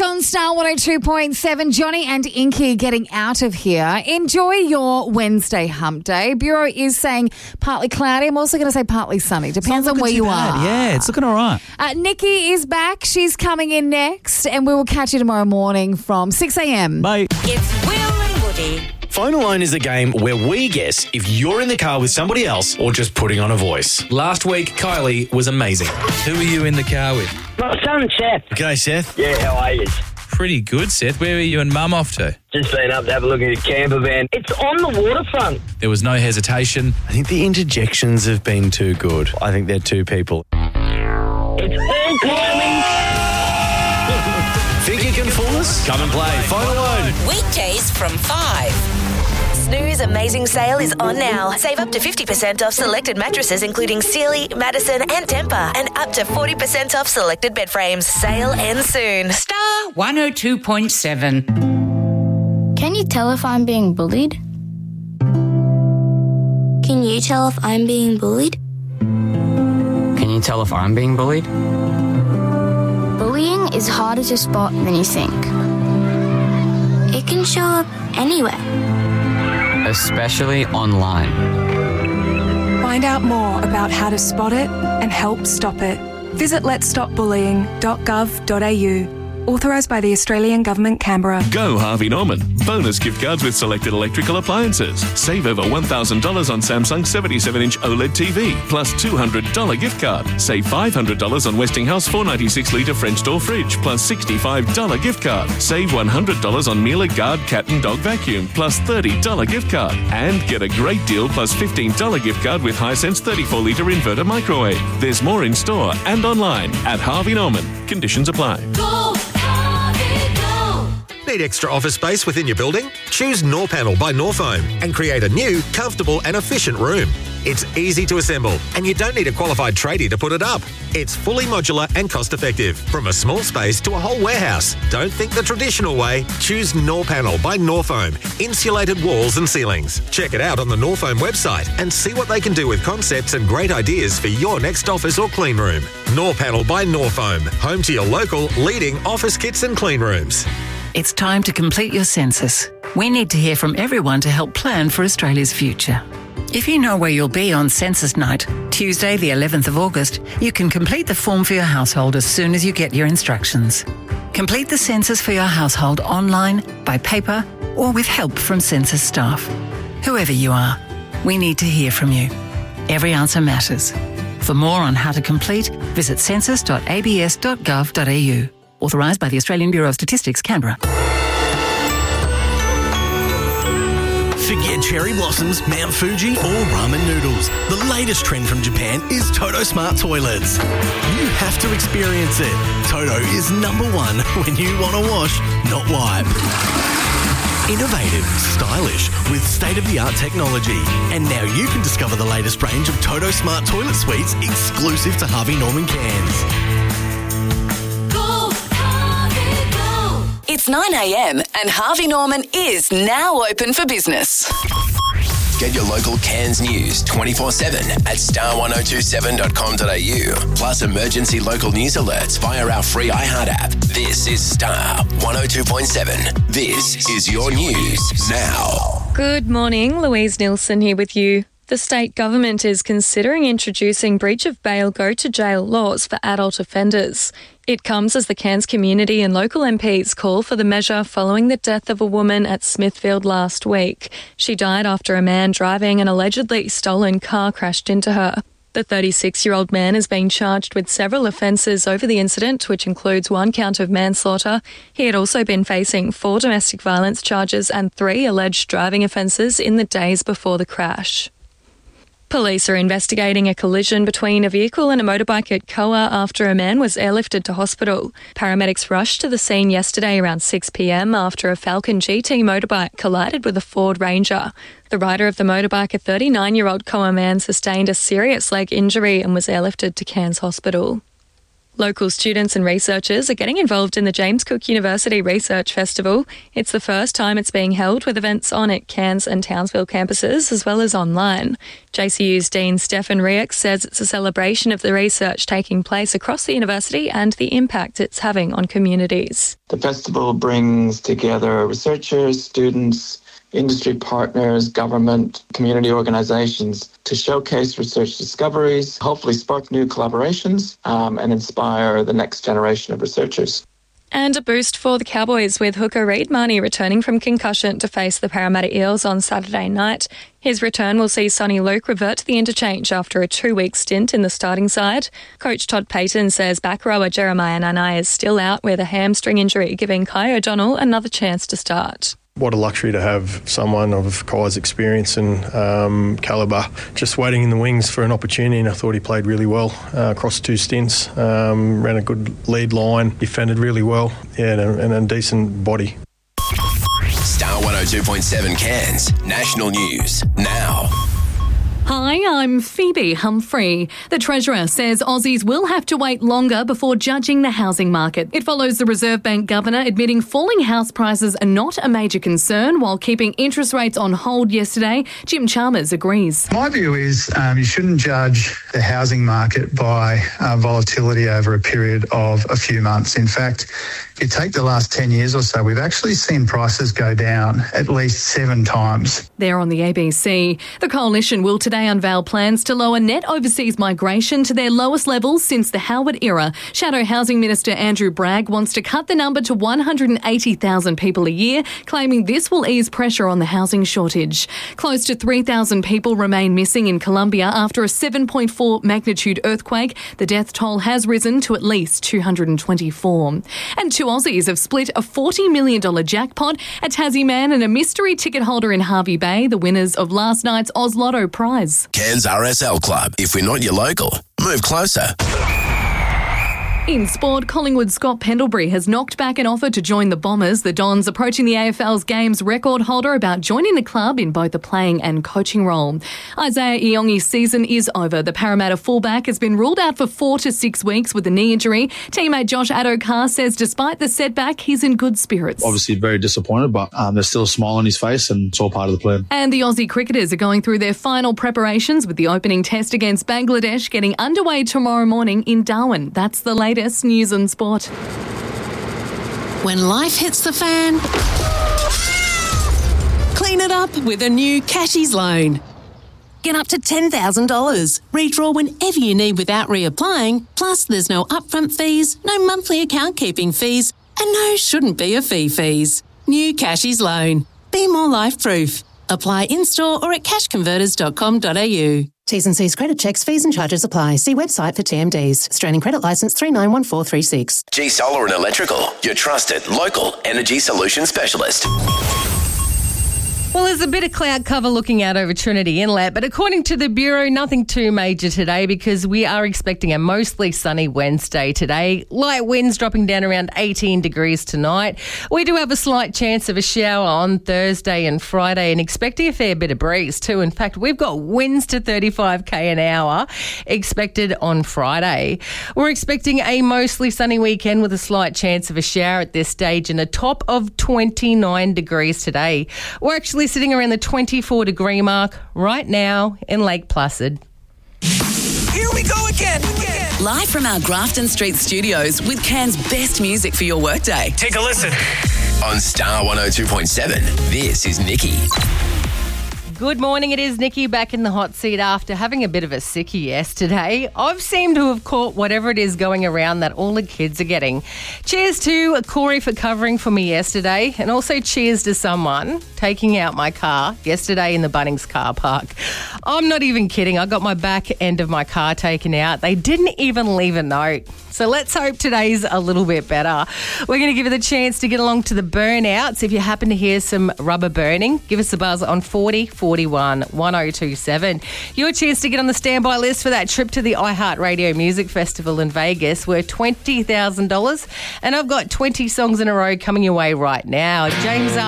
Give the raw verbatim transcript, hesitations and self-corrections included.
on Star one oh two point seven. Johnny and Inky getting out of here. Enjoy your Wednesday hump day. Bureau is saying partly cloudy. I'm also going to say partly sunny. Depends on where you bad. are. Yeah, it's looking all right. Uh, Nikki is back. She's coming in next, and we will catch you tomorrow morning from six a.m. Bye. It's Will and Woody. Phone a Line is a game where we guess if you're in the car with somebody else or just putting on a voice. Last week, Kylie was amazing. Who are you in the car with? My son, Seth. G'day, Seth. Yeah, how are you? Pretty good, Seth. Where are you and Mum off to? Just been up to have a look at your camper van. It's on the waterfront. There was no hesitation. I think the interjections have been too good. I think they're two people. It's all climbing. Think you can fool us? Come and play. Phone Alone. Weekdays from five. Snooze Amazing Sale is on now. Save up to fifty percent off selected mattresses including Sealy, Madison and Tempur, and up to forty percent off selected bed frames. Sale ends soon. Star one oh two point seven. Can you tell if I'm being bullied? Can you tell if I'm being bullied? Can you tell if I'm being bullied? Bullying is harder to spot than you think. It can show up anywhere. Especially online. Find out more about how to spot it and help stop it. Visit lets stop bullying dot gov dot a u. Authorised by the Australian Government, Canberra. Go Harvey Norman. Bonus gift cards with selected electrical appliances. Save over one thousand dollars on Samsung seventy-seven inch OLED T V. Plus two hundred dollars gift card. Save five hundred dollars on Westinghouse four ninety-six litre French door fridge. Plus sixty-five dollars gift card. Save one hundred dollars on Miele Guard cat and dog vacuum. Plus thirty dollars gift card. And get a great deal plus fifteen dollars gift card with Hisense thirty-four litre inverter microwave. There's more in store and online at Harvey Norman. Conditions apply. Go! Need extra office space within your building? Choose Norpanel by Norfoam and create a new, comfortable and efficient room. It's easy to assemble and you don't need a qualified tradie to put it up. It's fully modular and cost-effective. From a small space to a whole warehouse. Don't think the traditional way. Choose Norpanel by Norfoam. Insulated walls and ceilings. Check it out on the Norfoam website and see what they can do with concepts and great ideas for your next office or clean room. Norpanel by Norfoam. Home to your local leading office kits and clean rooms. It's time to complete your census. We need to hear from everyone to help plan for Australia's future. If you know where you'll be on census night, Tuesday the eleventh of August, you can complete the form for your household as soon as you get your instructions. Complete the census for your household online, by paper, or with help from census staff. Whoever you are, we need to hear from you. Every answer matters. For more on how to complete, visit census dot a b s dot gov dot a u. Authorised by the Australian Bureau of Statistics, Canberra. Forget cherry blossoms, Mount Fuji or ramen noodles. The latest trend from Japan is Toto Smart Toilets. You have to experience it. Toto is number one when you want to wash, not wipe. Innovative, stylish, with state-of-the-art technology. And now you can discover the latest range of Toto Smart Toilet Suites exclusive to Harvey Norman Cairns. It's nine a.m. and Harvey Norman is now open for business. Get your local Cairns news twenty-four seven at star one oh two seven dot com dot a u. Plus emergency local news alerts via our free iHeart app. This is Star one oh two point seven. This is your news now. Good morning, Louise Nilsson here with you. The state government is considering introducing breach of bail go to jail laws for adult offenders. It comes as the Cairns community and local M Ps call for the measure following the death of a woman at Smithfield last week. She died after a man driving an allegedly stolen car crashed into her. The thirty-six-year-old man is being charged with several offences over the incident, which includes one count of manslaughter. He had also been facing four domestic violence charges and three alleged driving offences in the days before the crash. Police are investigating a collision between a vehicle and a motorbike at Koa after a man was airlifted to hospital. Paramedics rushed to the scene yesterday around six p.m. after a Falcon G T motorbike collided with a Ford Ranger. The rider of the motorbike, a thirty-nine-year-old Koa man, sustained a serious leg injury and was airlifted to Cairns Hospital. Local students and researchers are getting involved in the James Cook University Research Festival. It's the first time it's being held, with events on at Cairns and Townsville campuses as well as online. J C U's Dean Stefan Riek says it's a celebration of the research taking place across the university and the impact it's having on communities. The festival brings together researchers, students, industry partners, government, community organisations to showcase research discoveries, hopefully spark new collaborations um, and inspire the next generation of researchers. And a boost for the Cowboys, with hooker Reid Marnie returning from concussion to face the Parramatta Eels on Saturday night. His return will see Sonny Luke revert to the interchange after a two-week stint in the starting side. Coach Todd Payton says back rower Jeremiah Nanai is still out with a hamstring injury, giving Kai O'Donnell another chance to start. What a luxury to have someone of Kai's experience and um, calibre just waiting in the wings for an opportunity, and I thought he played really well uh, across two stints, um, ran a good lead line, defended really well, yeah, and a, and a decent body. Star one oh two point seven Cairns, national news now. Hi, I'm Phoebe Humphrey. The Treasurer says Aussies will have to wait longer before judging the housing market. It follows the Reserve Bank Governor admitting falling house prices are not a major concern while keeping interest rates on hold yesterday. Jim Chalmers agrees. My view is um, you shouldn't judge the housing market by uh, volatility over a period of a few months. In fact, if you take the last ten years or so, we've actually seen prices go down at least seven times. There on the A B C, the Coalition will today unveil plans to lower net overseas migration to their lowest levels since the Howard era. Shadow Housing Minister Andrew Bragg wants to cut the number to one hundred eighty thousand people a year, claiming this will ease pressure on the housing shortage. Close to three thousand people remain missing in Colombia after a seven point four magnitude earthquake. The death toll has risen to at least two hundred twenty-four. And two Aussies have split a forty million dollars jackpot. A Tassie man and a mystery ticket holder in Harvey Bay, the winners of last night's Oz Lotto prize. Cairns R S L Club. If we're not your local, move closer. In sport, Collingwood's Scott Pendlebury has knocked back an offer to join the Bombers. The Dons approaching the A F L's games record holder about joining the club in both the playing and coaching role. Isaiah Iongi's season is over. The Parramatta fullback has been ruled out for four to six weeks with a knee injury. Teammate Josh Addo-Carr says despite the setback, he's in good spirits. Obviously very disappointed, but um, there's still a smile on his face and it's all part of the plan. And the Aussie cricketers are going through their final preparations with the opening test against Bangladesh getting underway tomorrow morning in Darwin. That's the latest news and sport. When life hits the fan, clean it up with a new Cashies loan. Get up to ten thousand dollars. Redraw whenever you need without reapplying. Plus, there's no upfront fees, no monthly account keeping fees, and no shouldn't be a fee fees. New Cashies loan. Be more life-proof. Apply in-store or at cash converters dot com dot a u. T's and C's credit checks, fees and charges apply. See website for T M Ds. Australian Credit Licence three nine one four three six. G Solar and Electrical, your trusted local energy solution specialist. Well, there's a bit of cloud cover looking out over Trinity Inlet, but according to the Bureau, nothing too major today because we are expecting a mostly sunny Wednesday today. Light winds dropping down around eighteen degrees tonight. We do have a slight chance of a shower on Thursday and Friday and expecting a fair bit of breeze too. In fact, we've got winds to thirty-five k an hour expected on Friday. We're expecting a mostly sunny weekend with a slight chance of a shower at this stage and a top of twenty-nine degrees today. We're actually sitting around the twenty-four degree mark right now in Lake Placid. Here we go again. again. Live from our Grafton Street studios with Cairns' best music for your workday. Take a listen. On Star one oh two point seven, this is Nikki. Good morning, it is Nikki back in the hot seat after having a bit of a sickie yesterday. I've seemed to have caught whatever it is going around that all the kids are getting. Cheers to Corey for covering for me yesterday, and also cheers to someone taking out my car yesterday in the Bunnings car park. I'm not even kidding, I got my back end of my car taken out. They didn't even leave a note. So let's hope today's a little bit better. We're going to give you the chance to get along to the burnouts. If you happen to hear some rubber burning, give us a buzz on forty forty-one one oh two seven. Your chance to get on the standby list for that trip to the iHeartRadio Music Festival in Vegas worth twenty thousand dollars. And I've got twenty songs in a row coming your way right now. James